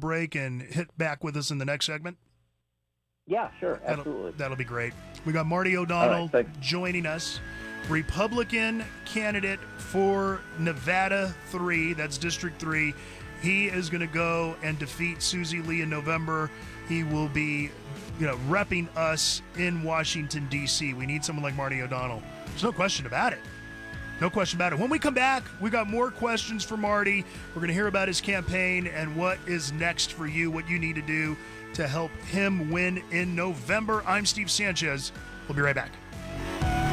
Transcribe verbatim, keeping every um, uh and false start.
break and hit back with us in the next segment? Yeah, sure, absolutely. That'll, that'll be great. We got Marty O'Donnell right, joining us, Republican candidate for Nevada three, that's District three. He is going to go and defeat Susie Lee in November. He will be, you know, repping us in Washington, D C. We need someone like Marty O'Donnell. There's no question about it. No question about it. When we come back, we got more questions for Marty. We're going to hear about his campaign and what is next for you, what you need to do to help him win in November. I'm Steve Sanchez. We'll be right back.